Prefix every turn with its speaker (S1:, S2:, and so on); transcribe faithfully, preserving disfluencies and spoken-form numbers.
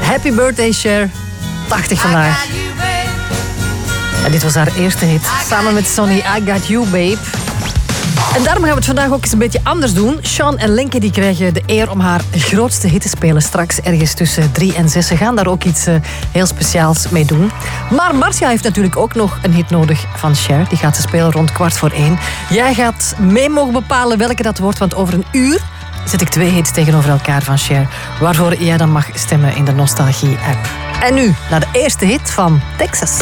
S1: Happy birthday, Cher. tachtig vandaag. En dit was haar eerste hit. Samen met Sonny, I Got You, Babe. En daarom gaan we het vandaag ook eens een beetje anders doen. Sean en Linke die krijgen de eer om haar grootste hit te spelen. Straks ergens tussen drie en zes. Ze gaan daar ook iets uh, heel speciaals mee doen. Maar Marcia heeft natuurlijk ook nog een hit nodig van Cher. Die gaat ze spelen rond kwart voor één. Jij gaat mee mogen bepalen welke dat wordt. Want over een uur zet ik twee hits tegenover elkaar van Cher. Waarvoor jij dan mag stemmen in de Nostalgie-app. En nu naar de eerste hit van Texas.